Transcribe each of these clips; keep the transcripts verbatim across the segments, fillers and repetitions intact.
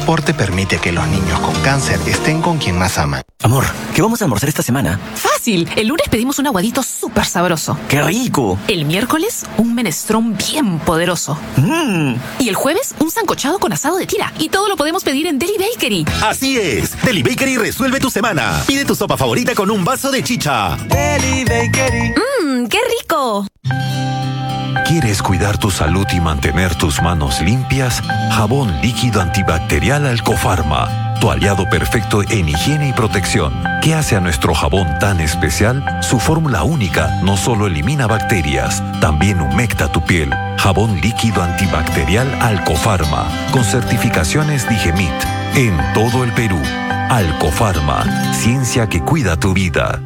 deporte permite que los niños con cáncer estén con quien más aman. Amor, ¿qué vamos a almorzar esta semana? Fácil. El lunes pedimos un aguadito súper sabroso. ¡Qué rico! El miércoles, un menestrón bien poderoso. Mmm. Y el jueves, un sancochado con asado de tira. Y todo lo podemos pedir en Deli Bakery. Así es. Deli Bakery resuelve tu semana. Pide tu sopa favorita con un vaso de chicha. Deli Bakery. ¡Mmm, qué rico! ¿Quieres cuidar tu salud y mantener tus manos limpias? Jabón líquido antibacterial Alcofarma, tu aliado perfecto en higiene y protección. ¿Qué hace a nuestro jabón tan especial? Su fórmula única no solo elimina bacterias, también humecta tu piel. Jabón líquido antibacterial Alcofarma, con certificaciones Digemit, en todo el Perú. Alcofarma, ciencia que cuida tu vida.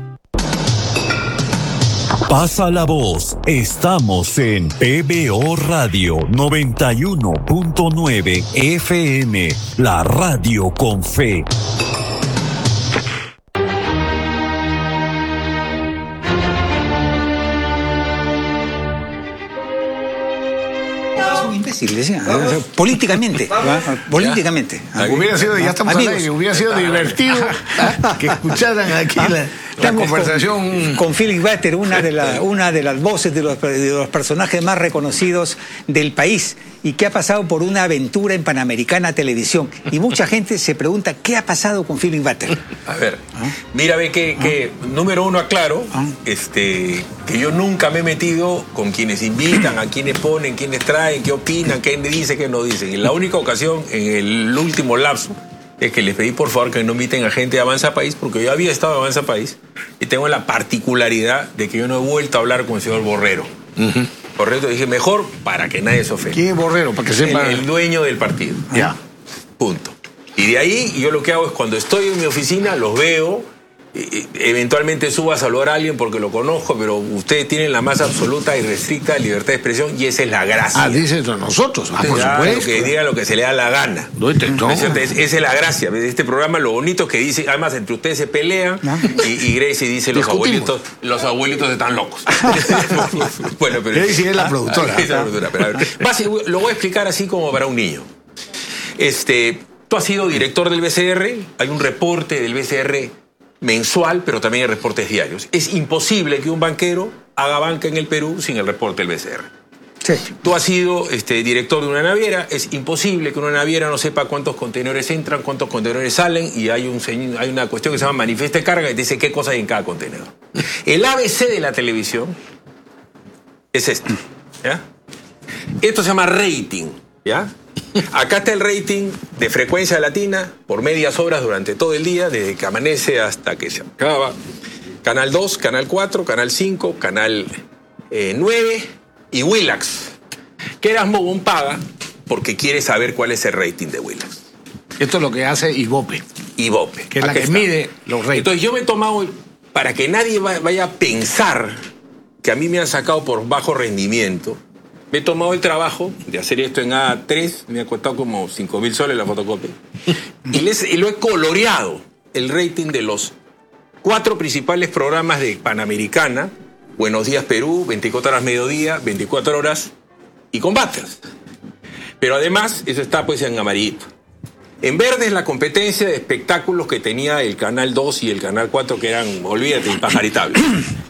Pasa la voz. Estamos en P B O Radio noventa y uno punto nueve F M, la radio con fe. Decía, políticamente, políticamente. Hubiera sido, ya estamos hablando que hubiera sido divertido que escucharan aquí la, la conversación con, con Felix Bater, una de, la, una de las voces de los, de los personajes más reconocidos del país y que ha pasado por una aventura en Panamericana Televisión. Y mucha gente se pregunta, ¿qué ha pasado con Felix Bater? A ver, ¿Ah? mira, ve que, que ¿Ah? número uno aclaro, ¿Ah? este, que yo nunca me he metido con quienes invitan, a quienes ponen, quienes traen, qué opinan, qué dicen, qué no dicen. En la única ocasión, en el último lapso, es que les pedí por favor que no inviten a gente de Avanza País, porque yo había estado en Avanza País y tengo la particularidad de que yo no he vuelto a hablar con el señor Borrero. Uh-huh. Correcto, dije mejor para que nadie se ofenda. ¿Quién es Borrero? Para que sepa. El, el dueño del partido. Ya. Punto. Y de ahí yo lo que hago es cuando estoy en mi oficina, los veo, eventualmente subo a saludar a alguien porque lo conozco, pero ustedes tienen la más absoluta y restricta libertad de expresión y esa es la gracia. Ah, dicen nosotros. Ah, por supuesto. Que diga lo que se le da la gana. No, no. Esa es la gracia de este programa. Lo bonito es que dice, además entre ustedes se pelean ¿no? y, y Gracie dice los abuelitos, los abuelitos están locos. Bueno, pero Gracie es la productora. Es la productora. Pero a ver, base, lo voy a explicar así como para un niño. Este, tú has sido director del B C R, hay un reporte del B C R mensual, pero también hay reportes diarios. Es imposible que un banquero haga banca en el Perú sin el reporte del B C R. Sí. Tú has sido este, director de una naviera, es imposible que una naviera no sepa cuántos contenedores entran, cuántos contenedores salen, y hay, un, hay una cuestión que se llama manifiesta de carga y te dice qué cosa hay en cada contenedor. El A B C de la televisión es esto, ¿ya? Esto se llama rating, ¿ya? Acá está el rating de frecuencia latina por medias horas durante todo el día, desde que amanece hasta que se acaba. Canal dos, Canal cuatro, Canal cinco, Canal eh, nueve y Willax. Que Erasmo Bon paga porque quiere saber cuál es el rating de Willax. Esto es lo que hace Ibope. Ibope. Que es la que está. Mide los ratings. Entonces yo me he tomado, para que nadie vaya a pensar que a mí me han sacado por bajo rendimiento, me he tomado el trabajo de hacer esto en A tres, me ha costado como cinco mil soles la fotocopia, y, les, y lo he coloreado, el rating de los cuatro principales programas de Panamericana, Buenos Días Perú, veinticuatro horas mediodía, veinticuatro horas y Combaters. Pero además, eso está pues en amarillito. En verde es la competencia de espectáculos que tenía el Canal dos y el Canal cuatro, que eran, olvídate, impajaritable.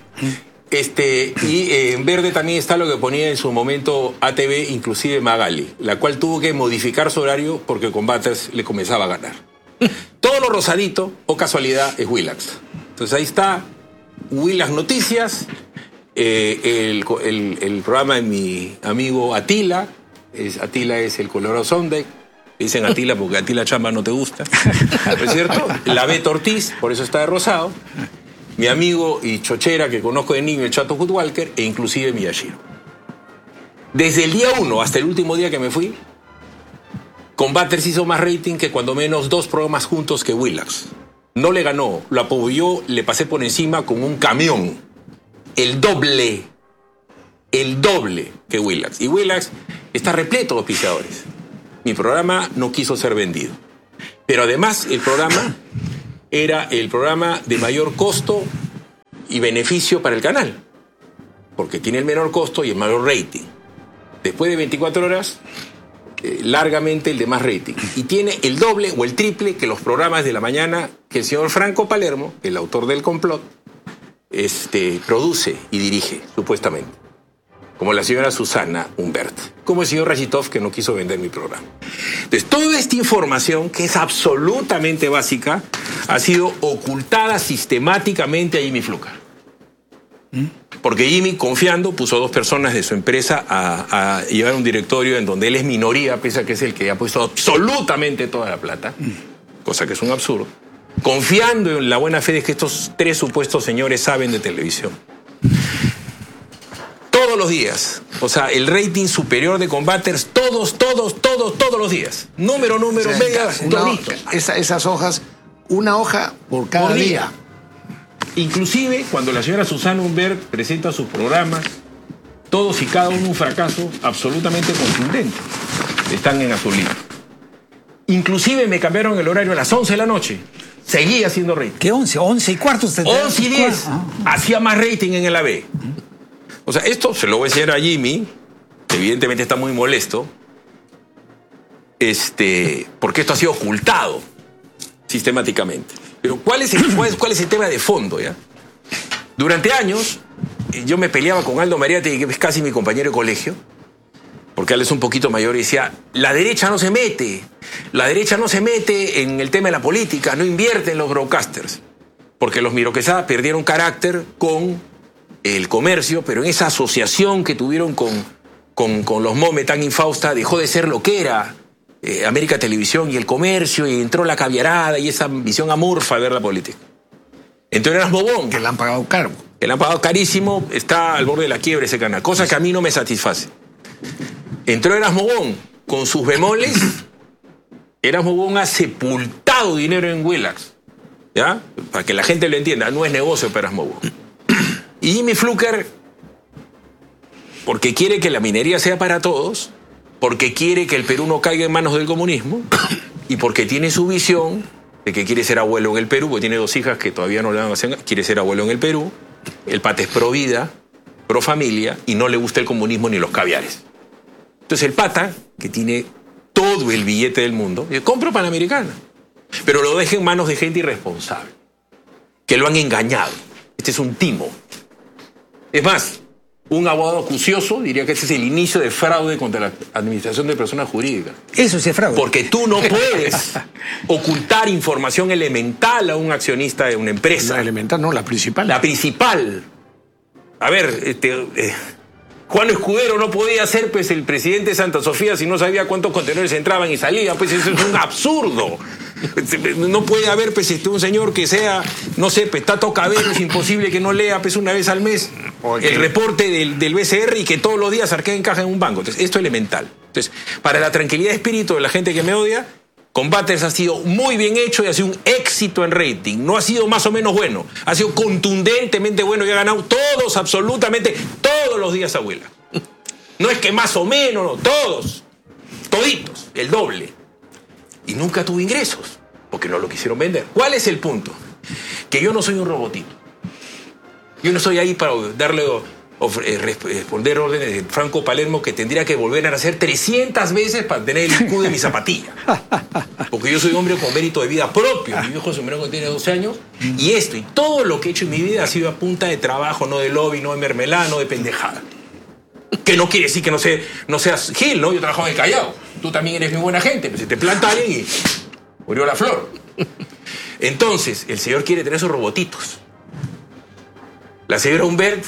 Este, y eh, en verde también está lo que ponía en su momento A T V, inclusive Magali, la cual tuvo que modificar su horario porque Combaters le comenzaba a ganar. Todo lo rosadito, o casualidad, es Willax. Entonces ahí está Willax Noticias, eh, el, el, el programa de mi amigo Atila, es, Atila es el Colorado Sunday, dicen Atila porque Atila Chamba no te gusta, ¿no es cierto? La Beto Ortiz, por eso está de rosado. Mi amigo y chochera que conozco de niño, el Chato Footwalker, e inclusive Miyashiro. Desde el día uno hasta el último día que me fui, Combaters hizo más rating que cuando menos dos programas juntos que Willax. No le ganó, lo apoyó, le pasé por encima con un camión. El doble, el doble que Willax. Y Willax está repleto de auspiciadores. Mi programa no quiso ser vendido. Pero además el programa era el programa de mayor costo y beneficio para el canal, porque tiene el menor costo y el mayor rating. Después de veinticuatro horas, eh, largamente el de más rating. Y tiene el doble o el triple que los programas de la mañana que el señor Franco Palermo, el autor del complot, este, produce y dirige, supuestamente. Como la señora Susana Humbert. Como el señor Rajitov, que no quiso vender mi programa. Entonces, toda esta información, que es absolutamente básica, ha sido ocultada sistemáticamente a Jimmy Fluker. Porque Jimmy, confiando, puso a dos personas de su empresa a, a llevar un directorio en donde él es minoría, pese a que es el que ha puesto absolutamente toda la plata, cosa que es un absurdo, confiando en la buena fe de que estos tres supuestos señores saben de televisión. Todos los días, o sea, el rating superior de Combaters, todos, todos, todos, todos los días. Número, número, O sea, media, una- todito. esa- esas hojas, una hoja por cada Por día. día. Inclusive, cuando la señora Susana Humbert presenta sus programas, todos y cada uno un fracaso absolutamente contundente. Están en azulito. Inclusive me cambiaron el horario a las once de la noche. Seguía haciendo rating. ¿Qué once? once y cuarto. usted- once y diez. Ah. Hacía más rating en el A B. O sea, esto se lo voy a enseñar a Jimmy, que evidentemente está muy molesto, este, porque esto ha sido ocultado sistemáticamente. Pero ¿cuál es el, cuál es, cuál es el tema de fondo, ya? Durante años, yo me peleaba con Aldo Mariate, que es casi mi compañero de colegio, porque él es un poquito mayor, y decía, la derecha no se mete, la derecha no se mete en el tema de la política, no invierte en los broadcasters, porque los Miro Quesada perdieron carácter con el comercio, pero en esa asociación que tuvieron con, con, con los Mome tan infausta, dejó de ser lo que era eh, América Televisión y el comercio, y entró la caviarada y esa visión amorfa de ver la política. Entró Erasmo Bobón, Que le han pagado caro. que le han pagado carísimo, está al borde de la quiebra ese canal, cosa que a mí no me satisface. Entró Erasmo Bobón con sus bemoles. Erasmo Bobón ha sepultado dinero en Willax, ¿ya? Para que la gente lo entienda, no es negocio para Erasmo Bobón. Y Jimmy Fluker, porque quiere que la minería sea para todos, porque quiere que el Perú no caiga en manos del comunismo, y porque tiene su visión de que quiere ser abuelo en el Perú, porque tiene dos hijas que todavía no le van a hacer, quiere ser abuelo en el Perú. El pata es pro vida, pro familia, y no le gusta el comunismo ni los caviares. Entonces el pata, que tiene todo el billete del mundo, dice, compro Panamericana, pero lo deja en manos de gente irresponsable, que lo han engañado. Este es un timo. Es más, un abogado acucioso diría que ese es el inicio de fraude contra la administración de personas jurídicas. Eso sí es fraude. Porque tú no puedes ocultar información elemental a un accionista de una empresa. La elemental, no, la principal. La principal. A ver, este, eh, Juan Escudero no podía ser pues, el presidente de Santa Sofía si no sabía cuántos contenedores entraban y salían. Pues eso es un absurdo. No puede haber pues, este, un señor que sea, no sé, pues, Tato Cabero, es imposible que no lea pues, una vez al mes el reporte del, del B C R y que todos los días arquee en caja en un banco. Entonces, esto es elemental. Entonces, para la tranquilidad de espíritu de la gente que me odia, Combaters ha sido muy bien hecho y ha sido un éxito en rating. No ha sido más o menos bueno, ha sido contundentemente bueno y ha ganado todos, absolutamente, todos los días a Huila. No es que más o menos, no, todos, toditos, el doble. Y nunca tuvo ingresos, porque no lo quisieron vender. ¿Cuál es el punto? Que yo no soy un robotito. Yo no estoy ahí para darle responder órdenes de Franco Palermo que tendría que volver a nacer trescientas veces para tener el I Q de mi zapatilla. Porque yo soy hombre con mérito de vida propio. Mi viejo se murió cuando tiene doce años. Y esto y todo lo que he hecho en mi vida ha sido a punta de trabajo, no de lobby, no de mermelada, no de pendejada. Que no quiere decir que no, sé, no seas Gil, ¿no? Yo trabajo en el Callao. Tú también eres muy buena gente. Pues si te planta alguien y murió la flor. Entonces, el señor quiere tener esos robotitos. La señora Humbert,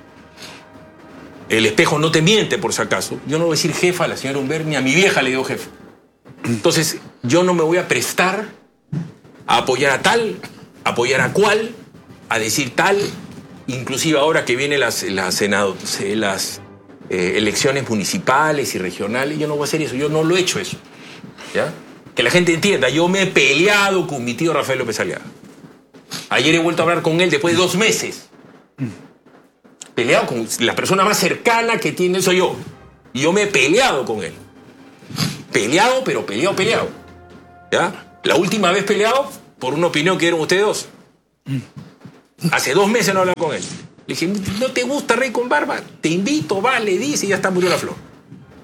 el espejo no te miente, por si acaso. Yo no voy a decir jefa a la señora Humbert, ni a mi vieja le digo jefa. Entonces, yo no me voy a prestar a apoyar a tal, a apoyar a cual, a decir tal. Inclusive ahora que vienen las, las, senado, las eh, elecciones municipales y regionales, yo no voy a hacer eso. Yo no lo he hecho eso. ¿Ya? Que la gente entienda, yo me he peleado con mi tío Rafael López Aliaga. Ayer he vuelto a hablar con él después de dos meses. Peleado con la persona más cercana que tiene soy yo. Y yo me he peleado con él. Peleado, pero peleado, peleado. ¿Ya? La última vez peleado por una opinión que dieron ustedes dos. Hace dos meses no hablaba con él. Le dije, ¿no te gusta Rey con Barba? Te invito, vale, dice, y ya está, murió la flor.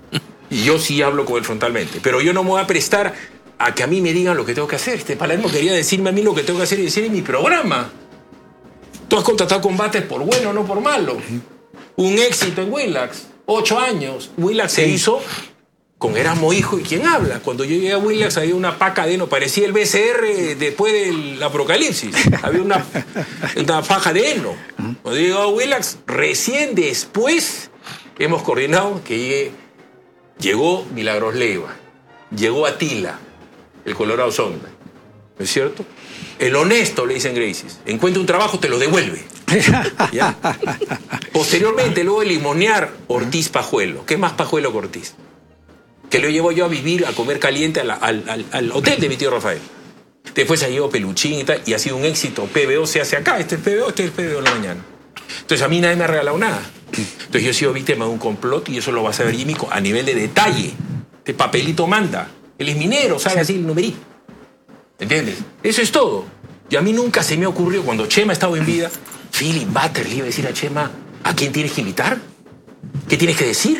Y yo sí hablo con él frontalmente. Pero yo no me voy a prestar a que a mí me digan lo que tengo que hacer. Este Palermo quería decirme a mí lo que tengo que hacer y decir en mi programa. Tú has contratado combates por bueno, no por malo. Un éxito en Willax. Ocho años. Willax sí. se hizo con Erasmo Hijo y ¿quién habla? Cuando yo llegué a Willax había una paca de heno. Parecía el B C R después del apocalipsis. Había una, una faja de heno. Cuando yo llegué a Willax, recién después hemos coordinado que llegue, llegó Milagros Leiva. Llegó Atila, el Colorado Sonda. ¿No es cierto? El honesto, le dicen Gracies. Encuentra un trabajo, te lo devuelve. ¿Ya? Posteriormente, luego de limonear Ortiz Pajuelo. ¿Qué más Pajuelo que Ortiz? Que lo llevo yo a vivir, a comer caliente al, al, al, al hotel de mi tío Rafael. Después ha llegado Peluchín y tal, y ha sido un éxito. P B O se hace acá, este es P B O, este es P B O en la mañana. Entonces a mí nadie me ha regalado nada. Entonces yo he sido víctima de un complot y eso lo va a saber Jimmy a nivel de detalle. De papelito manda. Él es minero, sabe así el numerito. ¿Entiendes? Eso es todo. Y a mí nunca se me ocurrió, cuando Chema estaba en vida, Philip Butler le iba a decir a Chema, ¿a quién tienes que invitar? ¿Qué tienes que decir?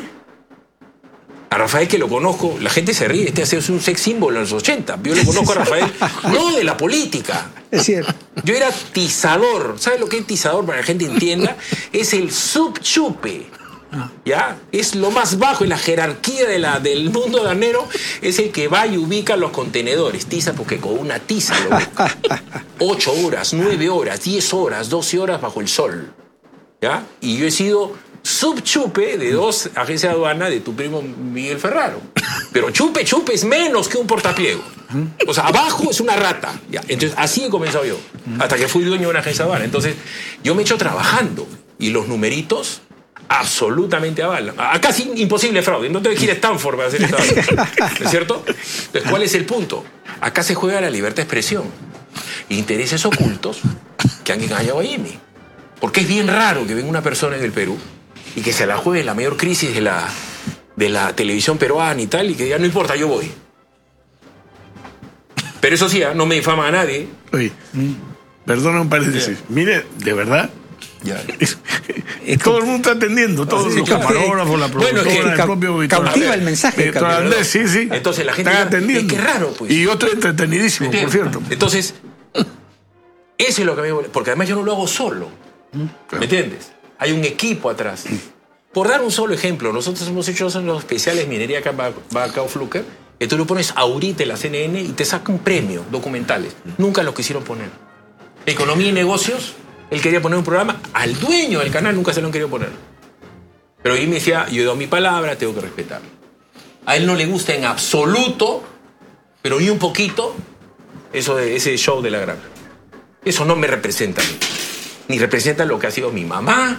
A Rafael, que lo conozco, la gente se ríe, este ha sido un sex símbolo en los ochenta. Yo lo conozco a Rafael, no de la política. Es cierto. Yo era tizador. ¿Sabes lo que es tizador? Para que la gente entienda, es el subchupe. ¿Ya? Es lo más bajo en la jerarquía de la, del mundo danero, es el que va y ubica los contenedores. Tiza porque con una tiza lo busca. Ocho horas, nueve horas, diez horas, doce horas bajo el sol. ¿Ya? Y yo he sido subchupe de dos agencias de aduana de tu primo Miguel Ferraro. Pero chupe, chupe es menos que un portapliego. O sea, abajo es una rata. ¿Ya? Entonces, así he comenzado yo. Hasta que fui dueño de una agencia de aduana. Entonces, yo me he hecho trabajando. Y los numeritos absolutamente avalan. Acá es imposible fraude. No tengo que ir a Stanford para hacer esta vaina. ¿No es cierto? Entonces, ¿cuál es el punto? Acá se juega la libertad de expresión. Intereses ocultos que han engañado a Jimmy. Porque es bien raro que venga una persona en el Perú y que se la juegue la mayor crisis de la, de la televisión peruana y tal, y que diga, no importa, yo voy. Pero eso sí, no me difama a nadie. Oye, perdona un paréntesis. Yeah. Mire, de verdad, ya. Es, es todo el mundo está atendiendo, todos sí, los camarógrafos, la productora, bueno, es que el propio cautiva el mensaje. Andrés, sí, sí. Entonces la gente está atendiendo. Es que raro, pues. Y yo estoy entretenidísimo, por cierto. Entonces, eso es lo que me molesta. Porque además yo no lo hago solo. Claro. ¿Me entiendes? Hay un equipo atrás. Por dar un solo ejemplo, nosotros hemos hecho en los especiales Minería Bacao Fluker, que tú lo pones ahorita en la C N N y te saca un premio, documentales. Nunca lo quisieron poner. Economía y negocios, él quería poner un programa, al dueño del canal nunca se lo han querido poner. Pero él me decía, yo he dado mi palabra, tengo que respetarlo. A él no le gusta en absoluto, pero ni un poquito, eso de ese show de la granja. Eso no me representa a mí. Ni representa lo que ha sido mi mamá,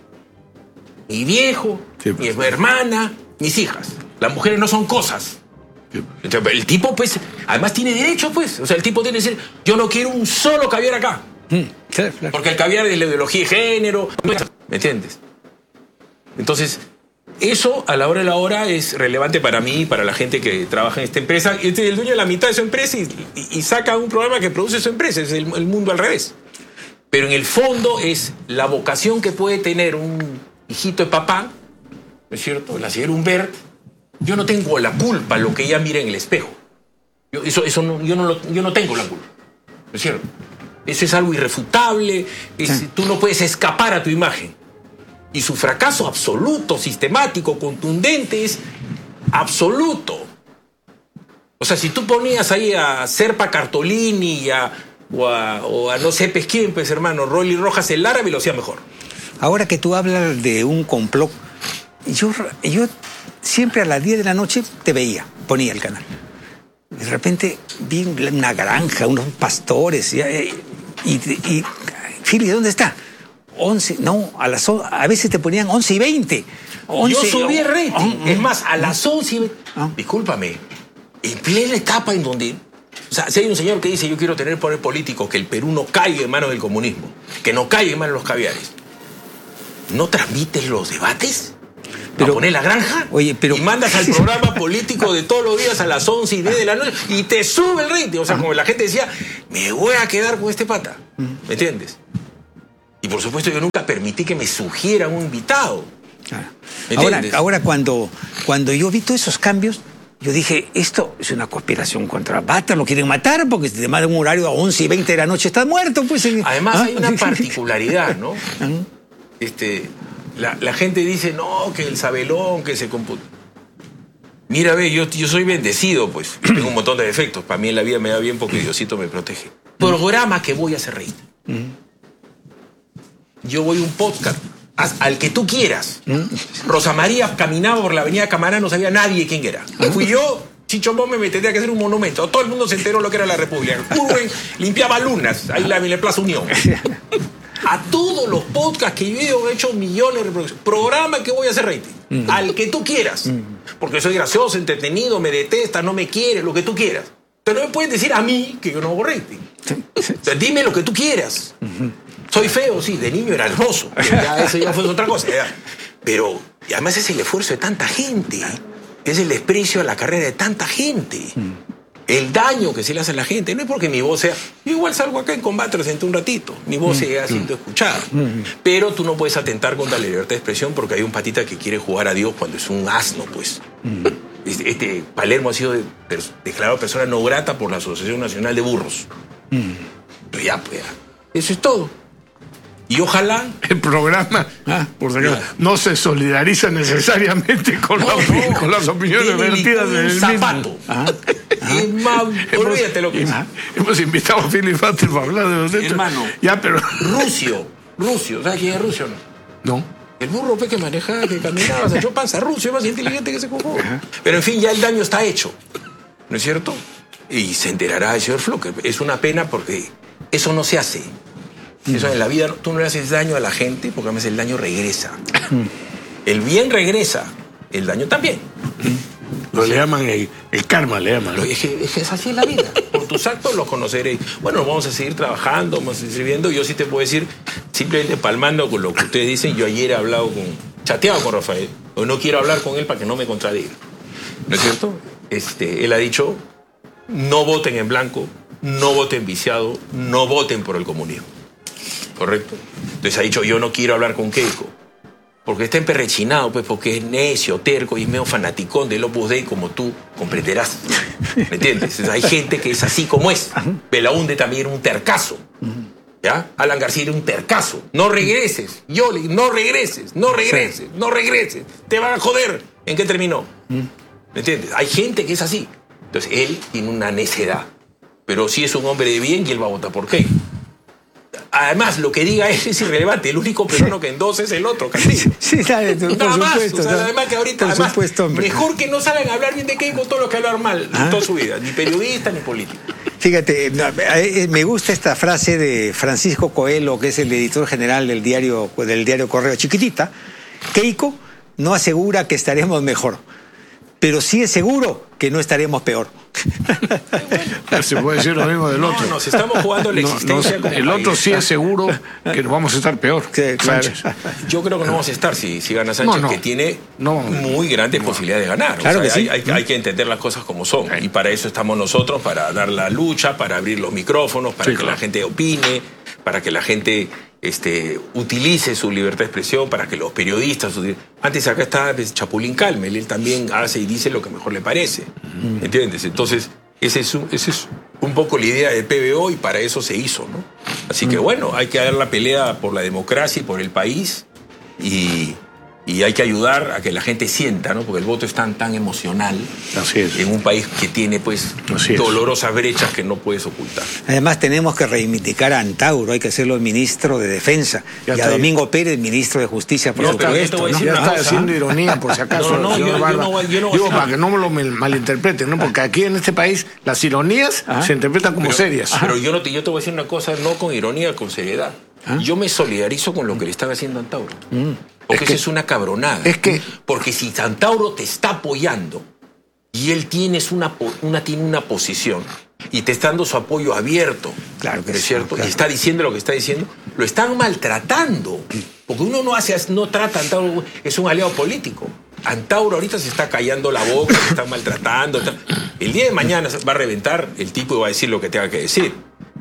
mi viejo, sí, pues. Mi hermana, mis hijas. Las mujeres no son cosas. Sí. Entonces, el tipo, pues, además tiene derecho, pues. O sea, el tipo tiene que decir, yo no quiero un solo caviar acá. Mm, claro, claro. Porque el caviar es la ideología de género. ¿Me entiendes? Entonces, eso a la hora de la hora es relevante para mí y para la gente que trabaja en esta empresa. Este es el dueño de la mitad de su empresa y, y, y saca un programa que produce su empresa. Es el, el mundo al revés. Pero en el fondo es la vocación que puede tener un hijito de papá, ¿no es cierto? La señora Humbert. Yo no tengo la culpa de lo que ella mira en el espejo. Yo, eso, eso no, yo, no lo, yo no tengo la culpa, ¿no es cierto? Eso es algo irrefutable. Es, sí. Tú no puedes escapar a tu imagen. Y su fracaso absoluto, sistemático, contundente es absoluto. O sea, si tú ponías ahí a Serpa Cartolini y a... O a, o a no sé quién, pues hermano, Rolly Rojas el árabe lo hacía mejor. Ahora que tú hablas de un complot, yo, yo siempre a las diez de la noche te veía, ponía el canal. De repente vi una granja, unos pastores, y, y, y Philly, ¿dónde está? once, no, a las a veces te ponían once y veinte. once, yo subí el rating, oh, oh, es más, a las once y veinte. Oh. Discúlpame, en plena etapa en donde... O sea, si hay un señor que dice yo quiero tener poder político, que el Perú no caiga en manos del comunismo, que no caiga en manos de los caviares, ¿no transmites los debates? Pero poner la granja, oye, pero, y mandas al programa político de todos los días a las once y diez de la noche y te sube el rating. O sea, como la gente decía, me voy a quedar con este pata. ¿Me entiendes? Y por supuesto yo nunca permití que me sugieran un invitado. Ahora, ahora cuando, cuando yo vi todos esos cambios, yo dije, esto es una conspiración contra Bata, lo quieren matar porque si te mandan un horario a once y veinte de la noche estás muerto. Pues. Además ¿Ah? hay una particularidad, ¿no? este, la, la gente dice, no, que el sabelón, que se computa. Mira, ve, yo, yo soy bendecido, pues. Tengo un montón de defectos. Para mí en la vida me da bien porque Diosito me protege. Programa que voy a hacer reír. Yo voy a un podcast haz, al que tú quieras. Rosa María caminaba por la avenida Camaná, no sabía nadie quién era. Fui yo, Chicho Mómez, me tendría que hacer un monumento. Todo el mundo se enteró lo que era la República. Urben limpiaba lunas, ahí en la Plaza Unión. A todos los podcasts que yo he hecho millones de reproducciones. Programa que voy a hacer rating. Mm. Al que tú quieras. Mm. Porque soy gracioso, entretenido, me detesta, no me quieres, lo que tú quieras. Pero no me puedes decir a mí que yo no hago rating. Entonces, dime lo que tú quieras. Mm-hmm. Soy feo, sí, de niño era hermoso. Ya, eso ya fue otra cosa. Ya. Pero y además es el esfuerzo de tanta gente. Es el desprecio a la carrera de tanta gente. Mm. El daño que se le hace a la gente. No es porque mi voz sea... Yo igual salgo acá en combate, senté un ratito. Mi voz mm. sigue siendo escuchada. Mm. Pero tú no puedes atentar contra la libertad de expresión porque hay un patita que quiere jugar a Dios cuando es un asno, pues. Mm. Este, este Palermo ha sido de, de, declarado persona no grata por la Asociación Nacional de Burros. Mm. Pero ya, pues, eso es todo. Y ojalá... El programa, ah, por Dios, no se solidariza necesariamente con, no, la, no, con las opiniones vertidas en el zapato. mismo. Ajá. Ajá. Es más, olvídate lo que es. Hemos invitado a Philip Fatter para hablar de los hechos. Hermano, ya, pero... Rusio, Rusio, ¿sabes quién es Rusio? No. No. El burro pe, que manejaba, que caminaba, se echó panza. Rusio es más inteligente que ese cojo. Pero en fin, ya el daño está hecho. ¿No es cierto? Y se enterará el señor Flo, que es una pena porque eso no se hace. Eso en la vida, tú no le haces daño a la gente porque además el daño regresa. El bien regresa, el daño también. Lo le llaman el, el karma, le llaman. ¿No? Es, que, es que es así en la vida. Por tus actos los conoceréis. Bueno, vamos a seguir trabajando, vamos a seguir viendo. Yo sí te puedo decir, simplemente palmando con lo que ustedes dicen, yo ayer he hablado con, chateado con Rafael. O no quiero hablar con él para que no me contradiga. ¿No es cierto? Este, él ha dicho, no voten en blanco, no voten viciado, no voten por el comunismo. ¿Correcto? Entonces ha dicho, yo no quiero hablar con Keiko. Porque está emperrechinado, pues, porque es necio, terco y es medio fanaticón del Opus Dei como tú comprenderás. ¿Me entiendes? Entonces, hay gente que es así como es. Belaúnde también era un tercazo. ¿Ya? Alan García era un tercazo. No regreses. Yoli, no regreses, no regreses, no regreses. Te van a joder. ¿En qué terminó? ¿Me entiendes? Hay gente que es así. Entonces, él tiene una necedad. Pero sí es un hombre de bien y él va a votar por Keiko. Además, lo que diga él es irrelevante. El único peruano que endosa es el otro, Castillo. Sí, dale, por Nada más. supuesto. O sea, además que ahorita, por además, supuesto, mejor que no salgan a hablar bien de Keiko todos los que hablan mal ¿Ah? en toda su vida. Ni periodista ni político. Fíjate, me gusta esta frase de Francisco Coelho, que es el editor general del diario, del diario Correo, chiquitita. Keiko no asegura que estaremos mejor, pero sí es seguro que no estaremos peor. Bueno, se puede decir lo mismo del otro. No, nos estamos jugando la existencia. No, no, el otro sí es seguro que nos vamos a estar peor. Sí, claro. Yo creo que no vamos a estar si, si gana Sánchez, no, no, que tiene no, muy grandes no. posibilidades de ganar. Claro o sea, que sí. hay, hay, hay que entender las cosas como son. Sí. Y para eso estamos nosotros, para dar la lucha, para abrir los micrófonos, para sí, que claro. la gente opine, para que la gente este, utilice su libertad de expresión, para que los periodistas... Antes acá está Chapulín Calmel, él también hace y dice lo que mejor le parece. Mm. ¿Entiendes? Entonces, ese es, un, ese es un poco la idea del P B O y para eso se hizo, ¿no? Así que bueno, hay que dar la pelea por la democracia y por el país y, y hay que ayudar a que la gente sienta, ¿no? Porque el voto es tan, tan emocional. Así es. En un país que tiene, pues, dolorosas brechas que no puedes ocultar. Además, tenemos que reivindicar a Antauro, hay que hacerlo ministro de Defensa, ya y a Domingo ahí. Pérez, ministro de Justicia, por no, supuesto. ¿No? Ya está haciendo ironía, por si acaso. No, no, yo, yo no, yo no Digo, para que no me lo malinterpreten, ¿no? Porque aquí en este país las ironías ¿Ah? se interpretan como pero, serias. Pero yo, no te, yo te voy a decir una cosa, no con ironía, con seriedad. ¿Ah? Yo me solidarizo con lo que le están haciendo a Antauro. Mm. Porque es que, eso es una cabronada. Es que, porque si Antauro te está apoyando y él tienes una, una, tiene una posición y te está dando su apoyo abierto, claro que ¿es sí, cierto? Claro. Y está diciendo lo que está diciendo, lo están maltratando. Porque uno no hace, no trata a Antauro, es un aliado político. Antauro ahorita se está callando la boca, se está maltratando. El día de mañana va a reventar el tipo y va a decir lo que tenga que decir.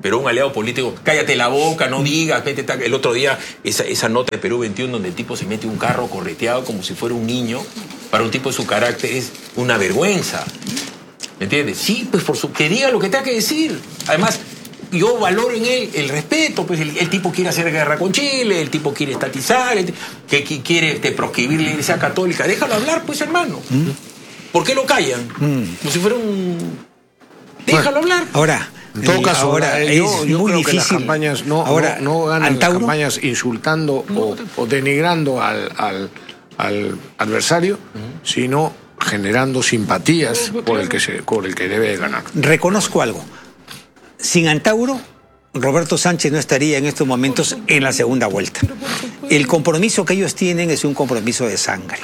Pero un aliado político, cállate la boca, no digas, vete, el otro día, esa, esa nota de Perú veintiuno donde el tipo se mete un carro correteado como si fuera un niño, para un tipo de su carácter es una vergüenza. ¿Me entiendes? Sí, pues por su, que diga lo que tenga que decir. Además, yo valoro en él el respeto, pues el, el tipo quiere hacer guerra con Chile, el tipo quiere estatizar, el, que, que quiere este, proscribir la Iglesia Católica. Déjalo hablar, pues, hermano. ¿Mm? ¿Por qué lo callan? Mm. Como si fuera un... Déjalo bueno, hablar. Ahora... En todo caso, ahora es yo, yo muy creo difícil. Que las campañas no, ahora, no, no ganan Antauro, las campañas insultando no, o, o denigrando al, al, al adversario, uh-huh. sino generando simpatías no, por el que se, por el que debe ganar. Reconozco algo. Sin Antauro, Roberto Sánchez no estaría en estos momentos en la segunda vuelta. El compromiso que ellos tienen es un compromiso de sangre.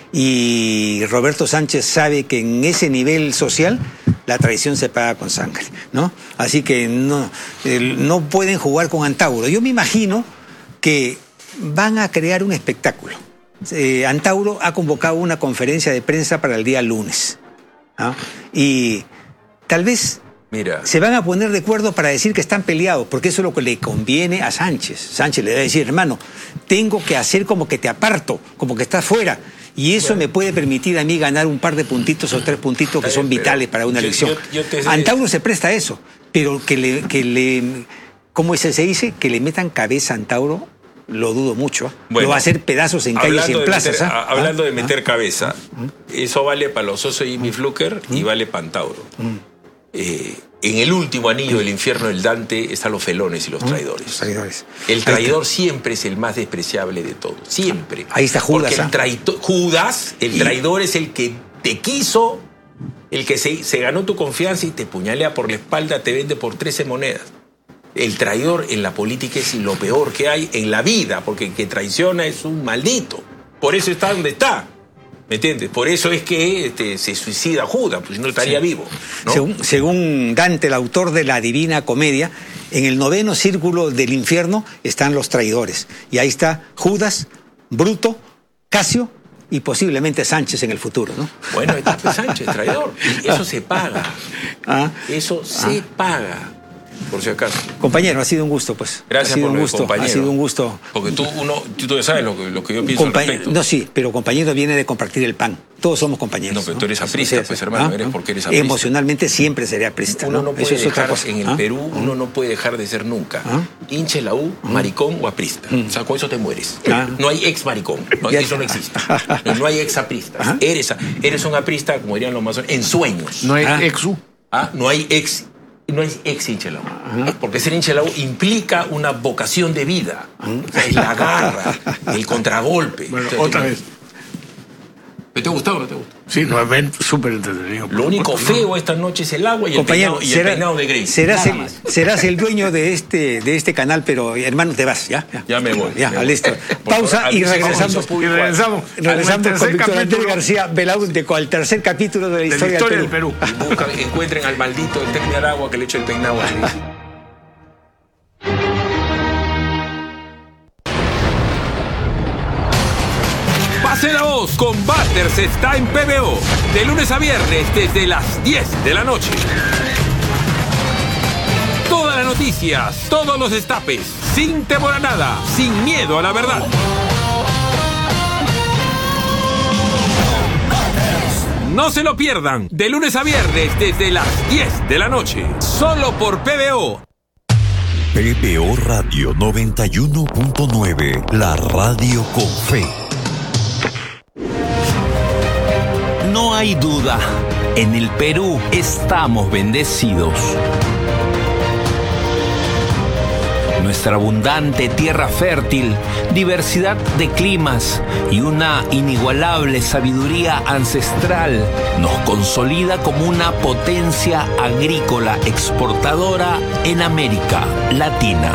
Y Roberto Sánchez sabe que en ese nivel social la traición se paga con sangre, ¿no? Así que no, no pueden jugar con Antauro. Yo me imagino que van a crear un espectáculo. Eh, Antauro ha convocado una conferencia de prensa para el día lunes, ¿no? Y tal vez Mira. se van a poner de acuerdo para decir que están peleados, porque eso es lo que le conviene a Sánchez. Sánchez le va a decir, hermano, tengo que hacer como que te aparto, como que estás fuera. Y eso bueno. me puede permitir a mí ganar un par de puntitos o tres puntitos que son vitales para una yo, elección. Yo, yo te... Antauro se presta a eso, pero que le, que le, ¿cómo se dice? Que le metan cabeza a Antauro, lo dudo mucho. Bueno, lo va a hacer pedazos en calles y en plazas. Meter, ¿ah? Hablando de meter ¿ah? cabeza, ¿ah? eso vale para los Osos y Jimmy Fluker ¿ah? y vale para Antauro. ¿Ah? Eh, en el último anillo del infierno del Dante están los felones y los traidores. Los traidores. El traidor siempre es el más despreciable de todos. Siempre. Ahí está Judas. Porque el traidor, Judas, el traidor, es el que te quiso, el que se, se ganó tu confianza y te puñalea por la espalda, te vende por trece monedas. El traidor en la política es lo peor que hay en la vida, porque el que traiciona es un maldito. Por eso está donde está. ¿Me entiendes? Por eso es que este, se suicida Judas, pues si no estaría sí. vivo, ¿no? Según, según Dante, el autor de la Divina Comedia, en el noveno círculo del infierno están los traidores. Y ahí está Judas, Bruto, Casio y posiblemente Sánchez en el futuro, ¿no? Bueno, ahí está Sánchez, traidor. Y eso se paga. ¿Ah? Eso se ah. paga. Por si acaso. Compañero, ha sido un gusto, pues. Gracias ha sido por un gusto, compañero. Ha sido un gusto. Porque tú, uno, tú sabes lo que, lo que yo pienso Compa al respecto. No, sí, pero compañero viene de compartir el pan. Todos somos compañeros. No, pero ¿no? tú eres aprista, ¿no? Pues, hermano, ¿ah? eres porque eres aprista. Emocionalmente siempre seré aprista. Uno ¿no? no puede Eso es dejar, otra cosa. en el ¿ah? Perú, uno no puede dejar de ser nunca. ¿Ah? Hinche la U, maricón o aprista. ¿Ah? O sea, con eso te mueres. ¿Ah? No hay ex maricón. No, eso no existe. No, no hay ex aprista. ¿Ah? Eres, eres un aprista, como dirían los masones, en sueños. No hay ¿Ah? ex U. ¿Ah? No hay ex. No es ex hincha de la U. Uh-huh. Porque ser hincha de la U implica una vocación de vida. Uh-huh. O sea, es la garra, el contragolpe. Bueno, o sea, otra vez. ¿Te ha gustado o no te gusta? Sí, no, es súper entretenido. Lo único feo esta noche es el agua y, compañero, el, peinado, y será, el peinado de Grace. Serás el, serás el dueño de este, de este canal, pero hermano, te vas, ¿ya? Ya, ya me voy. Ya, me listo. voy. Pausa favor, y regresamos. Y regresamos. Regresamos con Víctor Andrés García Belaúnde con el tercer capítulo de la historia, de la historia del Perú. Del Perú. Y buscan, encuentren al maldito del técnico de agua que le echó el peinado a Grace. Pase la voz, Combaters está en P B O, de lunes a viernes desde las diez de la noche. Todas las noticias, todos los destapes, sin temor a nada, sin miedo a la verdad. No se lo pierdan, de lunes a viernes desde las diez de la noche, solo por P B O. P B O Radio noventa y uno punto nueve, la radio con fe. No hay duda, en el Perú estamos bendecidos. Nuestra abundante tierra fértil, diversidad de climas y una inigualable sabiduría ancestral nos consolida como una potencia agrícola exportadora en América Latina.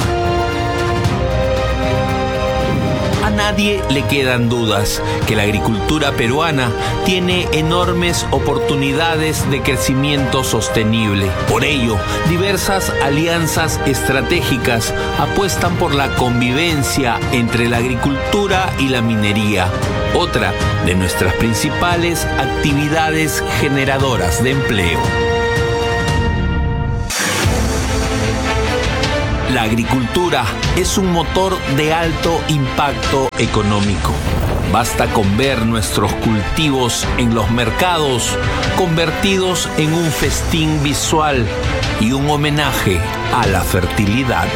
A nadie le quedan dudas que la agricultura peruana tiene enormes oportunidades de crecimiento sostenible. Por ello, diversas alianzas estratégicas apuestan por la convivencia entre la agricultura y la minería, otra de nuestras principales actividades generadoras de empleo. La agricultura es un motor de alto impacto económico. Basta con ver nuestros cultivos en los mercados convertidos en un festín visual y un homenaje a la fertilidad.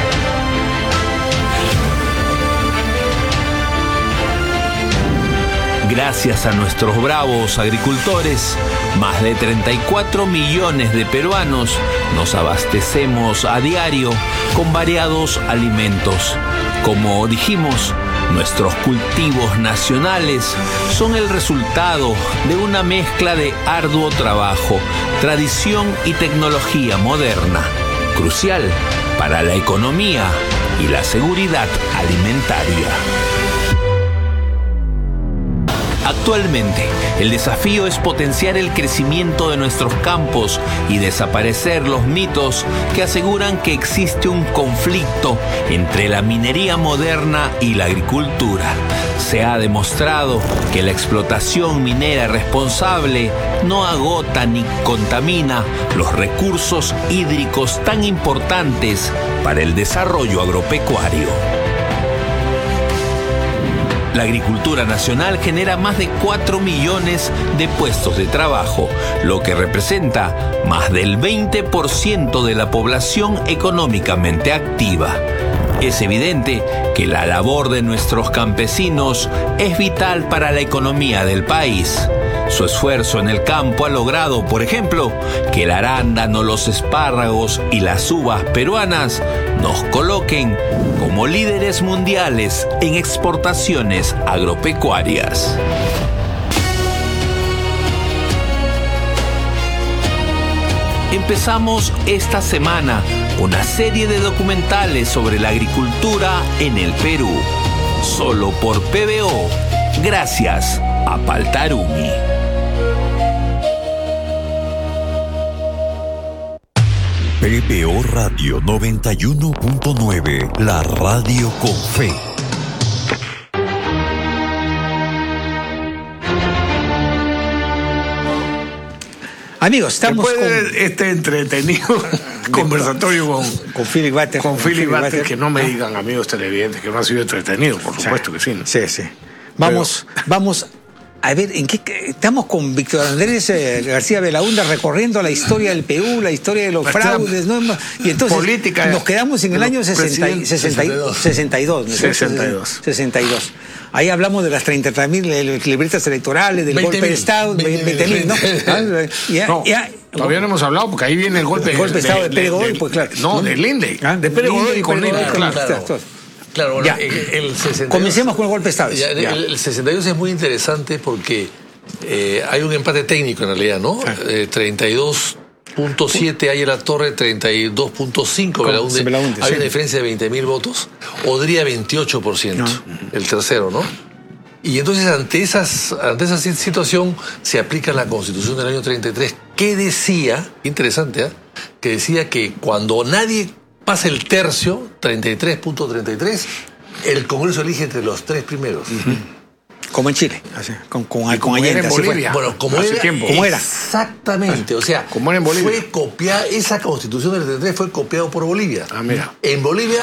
Gracias a nuestros bravos agricultores, más de treinta y cuatro millones de peruanos nos abastecemos a diario con variados alimentos. Como dijimos, nuestros cultivos nacionales son el resultado de una mezcla de arduo trabajo, tradición y tecnología moderna, crucial para la economía y la seguridad alimentaria. Actualmente, el desafío es potenciar el crecimiento de nuestros campos y desaparecer los mitos que aseguran que existe un conflicto entre la minería moderna y la agricultura. Se ha demostrado que la explotación minera responsable no agota ni contamina los recursos hídricos tan importantes para el desarrollo agropecuario. La agricultura nacional genera más de cuatro millones de puestos de trabajo, lo que representa más del veinte por ciento de la población económicamente activa. Es evidente que la labor de nuestros campesinos es vital para la economía del país. Su esfuerzo en el campo ha logrado, por ejemplo, que el arándano, los espárragos y las uvas peruanas nos coloquen como líderes mundiales en exportaciones agropecuarias. Empezamos esta semana una serie de documentales sobre la agricultura en el Perú. Solo por P B O, gracias a Paltarumi. P B O Radio noventa y uno punto nueve, la radio con fe. Amigos, estamos Después con de este entretenido conversatorio con, con Philip Butter. con Philip Butter, Butter. que no me digan, amigos televidentes, que no ha sido entretenido, por supuesto que sí. ¿no? Sí, sí. Vamos, Pero... vamos a ver, ¿en qué estamos con Víctor Andrés eh, García Belaúnde recorriendo la historia del Perú, la historia de los fraudes, ¿no? Y entonces política nos quedamos en el año sesenta, sesenta, sesenta y dos. sesenta y dos. sesenta y dos. Ahí hablamos de las treinta mil libretas electorales, del golpe de Estado, veinte mil, ¿no? Ya, no ya, todavía no hemos hablado, porque ahí viene el golpe, el golpe de Estado de, de Pérez Godoy, pues claro. No, de Linde, ¿Ah? de Pérez Godoy y Cornelia, claro. claro. claro. Claro, bueno, ya. el, el sesenta y dos, comencemos con el golpe de Estado. Ya, ya. El, el sesenta y dos es muy interesante porque eh, hay un empate técnico en realidad, ¿no? Ah. Eh, treinta y dos punto siete Ayala Torre, treinta y dos punto cinco Belaúnde. Belaúnde. Hay sí. una diferencia de veinte mil votos. Odría veintiocho por ciento, no. el tercero, ¿no? Y entonces ante, esas, ante esa situación se aplica la Constitución del año treinta y tres, que decía, interesante, ¿eh? que decía que cuando nadie pasa el tercio, treinta y tres punto treinta y tres, el Congreso elige entre los tres primeros. Uh-huh. Como en Chile, así, con, con, con como Allende. Era en Bolivia. Bueno, como hace era, tiempo. ¿Cómo era? Exactamente, o sea, como era en Bolivia. Fue copiada, esa Constitución del treinta y tres fue copiada por Bolivia. Ah, mira. En Bolivia,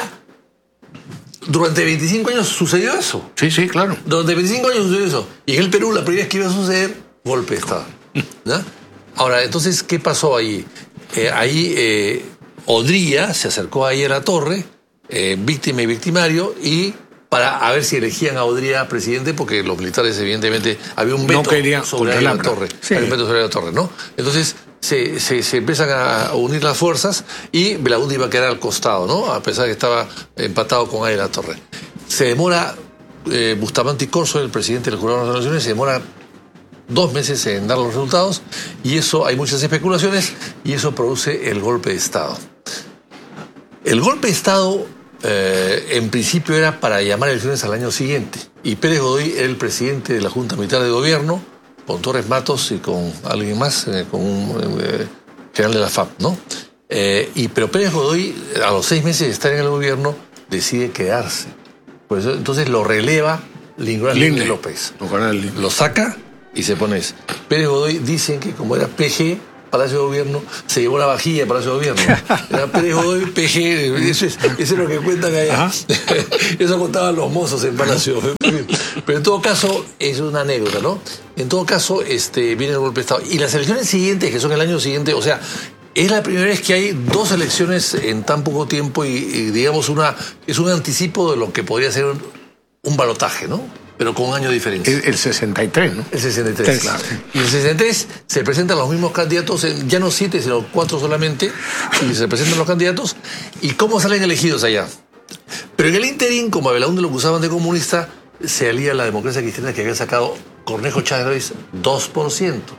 durante veinticinco años sucedió eso. Sí, sí, claro. Durante veinticinco años sucedió eso. Y en el Perú, la primera vez que iba a suceder, golpe de Estado. ¿No? Ahora, entonces, ¿qué pasó ahí? Eh, ahí eh, Odría se acercó ahí a la torre, eh, víctima y victimario, y para a ver si elegían a Odría presidente, porque los militares, evidentemente, había un veto no sobre la torre. Sí. Había un veto sobre la torre, ¿no? Entonces, Se, se, se empiezan a unir las fuerzas y Belaúnde iba a quedar al costado, ¿no? A pesar de que estaba empatado con Ayala Torre. Se demora, eh, Bustamante Corzo, el presidente del Jurado de las Naciones, se demora dos meses en dar los resultados y eso, hay muchas especulaciones y eso produce el golpe de Estado. El golpe de Estado, eh, en principio, era para llamar elecciones al año siguiente y Pérez Godoy era el presidente de la Junta Militar de Gobierno, con Torres Matos y con alguien más, eh, con un eh, general de la F A P, ¿no? Eh, y, pero Pérez Godoy, a los seis meses de estar en el gobierno, decide quedarse. Por eso, entonces lo releva Nicolás Linde López. Lo saca y se pone eso. Pérez Godoy dicen que como era P G, Palacio de Gobierno, se llevó la vajilla de Palacio de Gobierno. Era Pérez Godoy, P G, eso es, eso es lo que cuentan allá. Eso contaban los mozos en Palacio. Pero en todo caso, es una anécdota, ¿no? En todo caso, este, viene el golpe de Estado. Y las elecciones siguientes, que son el año siguiente, o sea, es la primera vez que hay dos elecciones en tan poco tiempo y, y digamos, una es un anticipo de lo que podría ser un, un balotaje, ¿no? Pero con un año de diferencia. El, el sesenta y tres, ¿no? El sesenta y tres, claro. Y el sesenta y tres se presentan los mismos candidatos, ya no siete, sino cuatro solamente, y se presentan los candidatos. ¿Y cómo salen elegidos allá? Pero en el interín, como a Belaúnde lo acusaban de comunista, se alía la Democracia Cristiana, que había sacado Cornejo Chávez dos por ciento.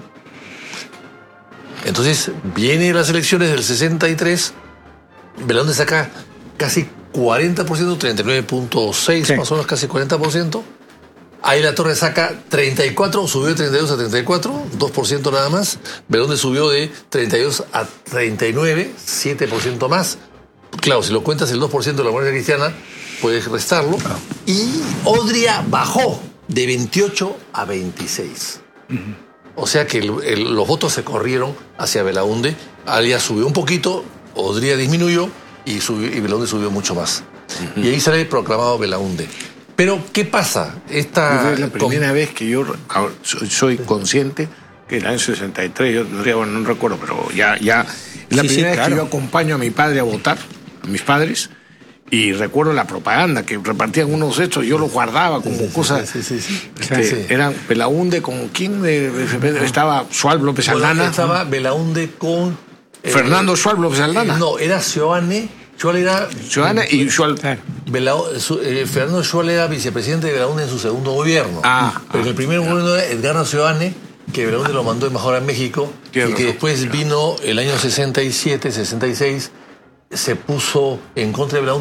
Entonces, vienen las elecciones del sesenta y tres, Belaúnde saca casi cuarenta por ciento, treinta y nueve punto seis, sí. Más o menos casi cuarenta por ciento. Ahí la Torre saca treinta y cuatro, subió de treinta y dos a treinta y cuatro, dos por ciento nada más. Belaúnde subió de treinta y dos a treinta y nueve, siete por ciento más. Claro, si lo cuentas el dos por ciento de la Democracia Cristiana, puedes restarlo. Y Odría bajó de veintiocho a veintiséis. Uh-huh. O sea que el, el, los votos se corrieron hacia Belaúnde. Alia subió un poquito, Odría disminuyó y, subió, y Belaúnde subió mucho más. Uh-huh. Y ahí sale proclamado Belaúnde. Pero, ¿qué pasa? Esta es la primera con... vez que yo soy consciente que en el año sesenta y tres, yo tendría, bueno, no recuerdo, pero ya, ya es la sí, primera sí, vez claro. que yo acompaño a mi padre a votar, a mis padres, y recuerdo la propaganda que repartían unos hechos, yo los guardaba como sí, cosas. Sí, sí, sí. Este, sí. Eran Belaúnde con quién de, de, de, estaba Schwab López Aldana. Bueno, estaba Belaúnde con eh, Fernando Schwab López Aldana. Eh, no, era Sioane. Schwal era... Joana y Schwal... Belao, su, eh, Fernando Schwal era vicepresidente de Belaúnde en su segundo gobierno. Ah, pero ah, en el primer ah, gobierno era Edgardo Sioane, que Belaúnde lo mandó embajador a México, y que razón, después claro. vino el año sesenta y siete, sesenta y seis, se puso en contra de Belaúnde.